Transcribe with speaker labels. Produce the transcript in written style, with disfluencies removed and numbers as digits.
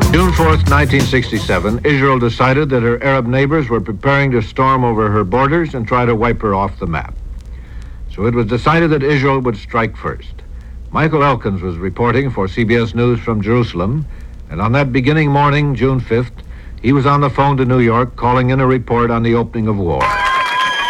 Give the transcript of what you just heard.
Speaker 1: June 4th, 1967, Israel decided that her Arab neighbors were preparing to storm over her borders and try to wipe her off the map. So it was decided that Israel would strike first. Michael Elkins was reporting for CBS News from Jerusalem, and on that beginning morning, June 5th, he was on the phone to New York calling in a report on the opening of war.